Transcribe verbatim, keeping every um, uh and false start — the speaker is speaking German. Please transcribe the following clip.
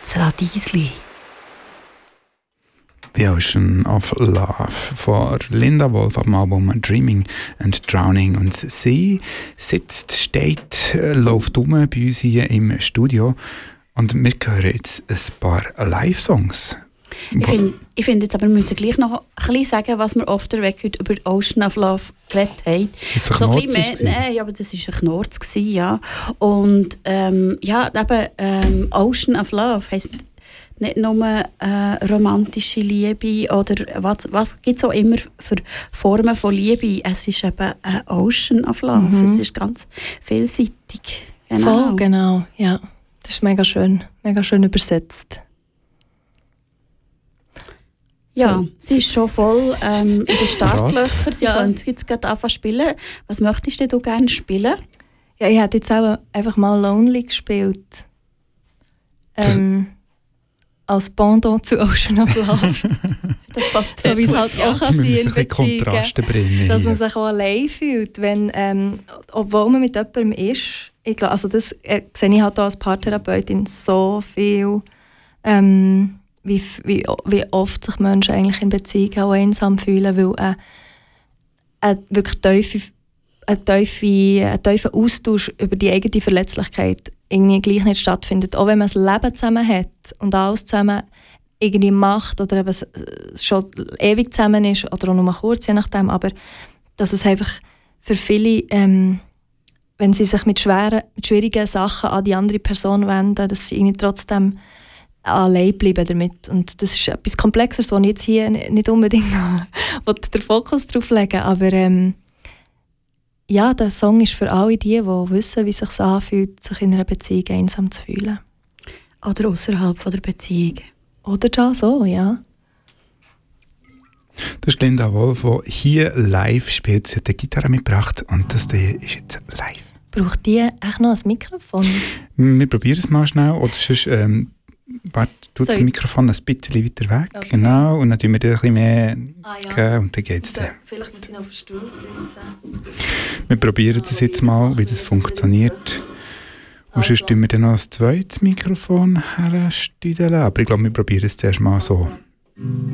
Das Radiesli. The Ocean of Love von Linda Wolf am Album Dreaming and Drowning. Und sie sitzt, steht, läuft rum bei uns hier im Studio. Und wir hören jetzt ein paar Live-Songs. Ich finde ich find jetzt aber, wir müssen gleich noch ein bisschen sagen, was wir oft heute über Ocean of Love geredet haben. Das war so ein ein bisschen mehr, nein, aber das war ein Knorz gewesen, ja. Und ähm, ja, eben ähm, Ocean of Love heisst nicht nur äh, romantische Liebe oder was, was gibt es auch immer für Formen von Liebe. Es ist eben ein Ocean of Love. Mhm. Es ist ganz vielseitig. Genau. Voll, genau, ja. Das ist mega schön, mega schön übersetzt. Ja, so, sie ist schon voll ähm, in den Startlöchern. Sie ja. könnte jetzt gerade anfangen zu spielen. Was möchtest du gerne spielen? Ja, ich hätte jetzt auch einfach mal Lonely gespielt. Ähm, als Pendant zu Ocean of Love. Das passt so, wie es halt auch kann sein in Beziehungen, dass man sich auch allein fühlt, wenn, ähm, obwohl man mit jemandem ist. Ich glaube, also das äh, sehe ich halt auch als Paartherapeutin so viel, ähm, wie, wie, wie oft sich Menschen eigentlich in Beziehungen auch einsam fühlen, weil äh, ein wirklich tiefe, ein tiefe, ein tiefer Austausch über die eigene Verletzlichkeit irgendwie gleich nicht stattfindet. Auch wenn man ein Leben zusammen hat und alles zusammen irgendwie macht oder eben schon ewig zusammen ist oder auch nur mal kurz, je nachdem, aber dass es einfach für viele, ähm, wenn sie sich mit schweren, mit schwierigen Sachen an die andere Person wenden, dass sie irgendwie trotzdem allein bleiben damit. Und das ist etwas Komplexeres, wo ich jetzt hier nicht unbedingt den Fokus drauf legen will, aber ähm, ja, der Song ist für alle die, die wissen, wie es sich anfühlt, sich in einer Beziehung einsam zu fühlen. Oder außerhalb der Beziehung. Oder da so, ja. Das ist Linda Wolf, die hier live spielt. Sie hat eine Gitarre mitgebracht und das hier ist jetzt live. Braucht die echt noch ein Mikrofon? Wir probieren es mal schnell. Oder sonst, ähm, warte, tut das Mikrofon ein bisschen weiter weg. Okay. Genau, und dann tun wir dir ein bisschen mehr ah, ja. geben und dann geht es dann. Vielleicht muss ich noch auf den Stuhl sitzen. Wir probieren das jetzt mal, wie das funktioniert. Und also. Sonst tun wir dann noch ein zweites Mikrofon herstellen. Aber ich glaube, wir probieren es zuerst mal so.